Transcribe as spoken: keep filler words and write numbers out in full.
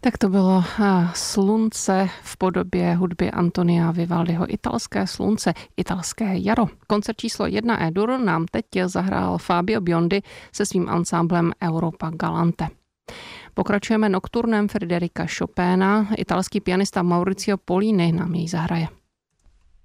Tak to bylo Slunce v podobě hudby Antonia Vivaldiho, Italské slunce, italské jaro. Koncert číslo jedna E-dur nám teď zahrál Fabio Biondi se svým ansámblem Europa Galante. Pokračujeme nokturnem Frederika Chopina, italský pianista Maurizio Pollini nám jej zahraje.